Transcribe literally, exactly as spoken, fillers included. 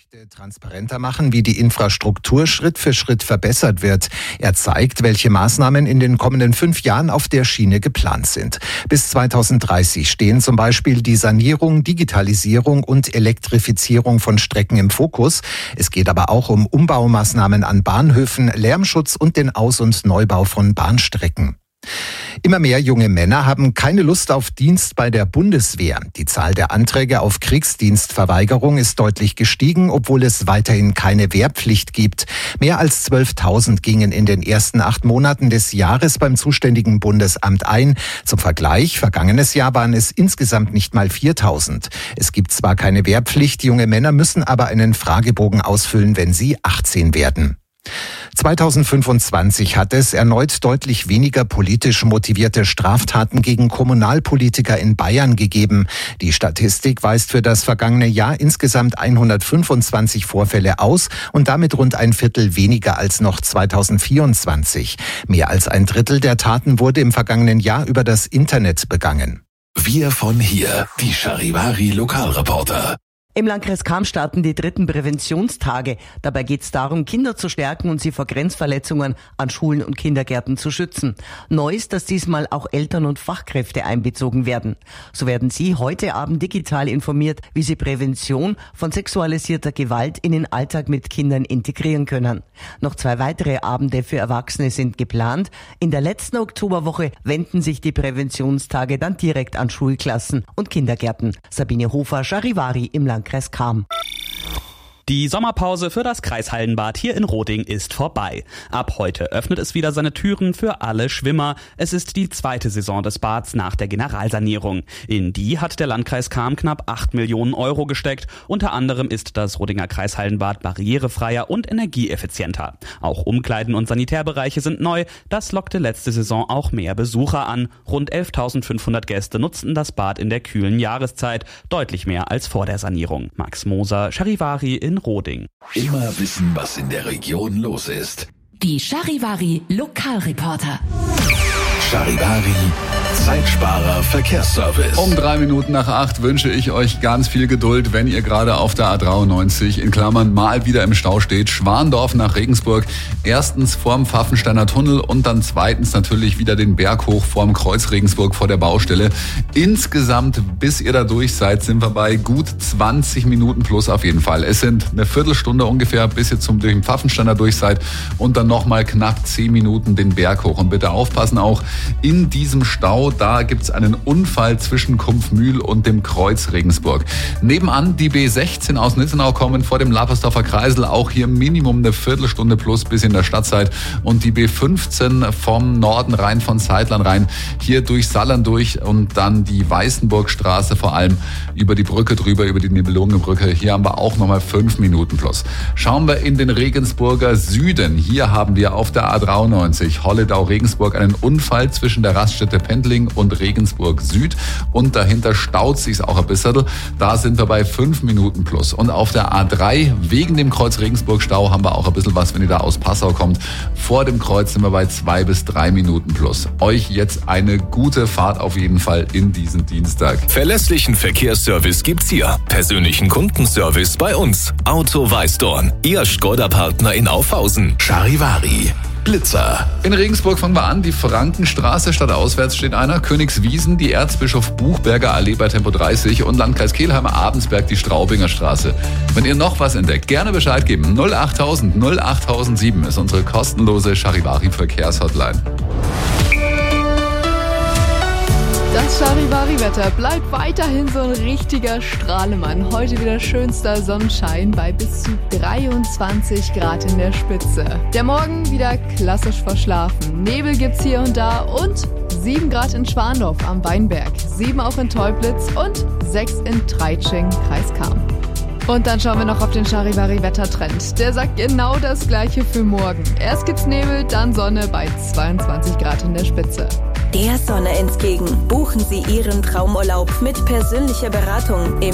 möchte transparenter machen, wie die Infrastruktur Schritt für Schritt verbessert wird. Er zeigt, welche Maßnahmen in den kommenden fünf Jahren auf der Schiene geplant sind. Bis zweitausenddreißig stehen zum Beispiel die Sanierung, Digitalisierung und Elektrifizierung von Strecken im Fokus. Es geht aber auch um Umbaumaßnahmen an Bahnhöfen, Lärmschutz und den Aus- und Neubau von Bahnstrecken. Immer mehr junge Männer haben keine Lust auf Dienst bei der Bundeswehr. Die Zahl der Anträge auf Kriegsdienstverweigerung ist deutlich gestiegen, obwohl es weiterhin keine Wehrpflicht gibt. Mehr als zwölftausend gingen in den ersten acht Monaten des Jahres beim zuständigen Bundesamt ein. Zum Vergleich, vergangenes Jahr waren es insgesamt nicht mal viertausend. Es gibt zwar keine Wehrpflicht, junge Männer müssen aber einen Fragebogen ausfüllen, wenn sie achtzehn werden. zweitausendfünfundzwanzig hat es erneut deutlich weniger politisch motivierte Straftaten gegen Kommunalpolitiker in Bayern gegeben. Die Statistik weist für das vergangene Jahr insgesamt hundertfünfundzwanzig Vorfälle aus und damit rund ein Viertel weniger als noch zweitausendvierundzwanzig. Mehr als ein Drittel der Taten wurde im vergangenen Jahr über das Internet begangen. Wir von hier, die Charivari Lokalreporter. Im Landkreis Cham starten die dritten Präventionstage. Dabei geht es darum, Kinder zu stärken und sie vor Grenzverletzungen an Schulen und Kindergärten zu schützen. Neu ist, dass diesmal auch Eltern und Fachkräfte einbezogen werden. So werden Sie heute Abend digital informiert, wie Sie Prävention von sexualisierter Gewalt in den Alltag mit Kindern integrieren können. Noch zwei weitere Abende für Erwachsene sind geplant. In der letzten Oktoberwoche wenden sich die Präventionstage dann direkt an Schulklassen und Kindergärten. Sabine Hofer, Charivari im Landkreis Kreis Cham. Die Sommerpause für das Kreishallenbad hier in Roding ist vorbei. Ab heute öffnet es wieder seine Türen für alle Schwimmer. Es ist die zweite Saison des Bads nach der Generalsanierung. In die hat der Landkreis Cham knapp acht Millionen Euro gesteckt. Unter anderem ist das Rodinger Kreishallenbad barrierefreier und energieeffizienter. Auch Umkleiden- und Sanitärbereiche sind neu. Das lockte letzte Saison auch mehr Besucher an. Rund elftausendfünfhundert Gäste nutzten das Bad in der kühlen Jahreszeit. Deutlich mehr als vor der Sanierung. Max Moser, Charivari in Roding. Immer wissen, was in der Region los ist. Die Charivari Lokalreporter. Charivari Zeitsparer Verkehrsservice. Um drei Minuten nach acht wünsche ich euch ganz viel Geduld, wenn ihr gerade auf der A dreiundneunzig in Klammern mal wieder im Stau steht. Schwandorf nach Regensburg. Erstens vorm Pfaffensteiner Tunnel und dann zweitens natürlich wieder den Berg hoch vorm Kreuz Regensburg vor der Baustelle. Insgesamt, bis ihr da durch seid, sind wir bei gut zwanzig Minuten plus auf jeden Fall. Es sind eine Viertelstunde ungefähr, bis ihr zum durch den Pfaffensteiner durch seid und dann nochmal knapp zehn Minuten den Berg hoch. Und bitte aufpassen auch, in diesem Stau, da gibt's einen Unfall zwischen Kumpfmühl und dem Kreuz Regensburg. Nebenan die B sechzehn aus Nitzenau kommen vor dem Lapersdorfer Kreisel, auch hier Minimum eine Viertelstunde plus bis in der Stadt seid. Und die B fünfzehn vom Norden rein, von Zeitlern rein, hier durch Sallern durch und dann die Weißenburgstraße vor allem über die Brücke drüber, über die Nibelungenbrücke. Hier haben wir auch nochmal fünf Minuten plus. Schauen wir in den Regensburger Süden. Hier haben wir auf der A dreiundneunzig Holledau-Regensburg einen Unfall zwischen der Raststätte Pendling und Regensburg Süd und dahinter staut sich's auch ein bisschen. Da sind wir bei fünf Minuten plus. Und auf der A drei wegen dem Kreuz Regensburg Stau haben wir auch ein bisschen was, wenn ihr da aus Passau kommt. Vor dem Kreuz sind wir bei zwei bis drei Minuten plus. Euch jetzt eine gute Fahrt auf jeden Fall in diesen Dienstag. Verlässlichen Verkehrsservice gibt's hier. Persönlichen Kundenservice bei uns. Auto Weißdorn. Ihr Skoda-Partner in Aufhausen. Charivari. Blitzer. In Regensburg fangen wir an. Die Frankenstraße, stadtauswärts steht einer. Königswiesen, die Erzbischof Buchberger Allee bei Tempo dreißig und Landkreis Kelheim, Abensberg, die Straubinger Straße. Wenn ihr noch was entdeckt, gerne Bescheid geben. null achttausend null achttausendsieben ist unsere kostenlose Charivari Verkehrshotline. Das Charivari-Wetter bleibt weiterhin so ein richtiger Strahlemann. Heute wieder schönster Sonnenschein bei bis zu dreiundzwanzig Grad in der Spitze. Der Morgen wieder klassisch verschlafen. Nebel gibt's hier und da und sieben Grad in Schwandorf am Weinberg, sieben auch in Teublitz und sechs in Treitsching, Kreis Cham. Und dann schauen wir noch auf den Charivari-Wettertrend. Der sagt genau das Gleiche für morgen. Erst gibt's Nebel, dann Sonne bei zweiundzwanzig Grad in der Spitze. Der Sonne entgegen. Buchen Sie Ihren Traumurlaub mit persönlicher Beratung im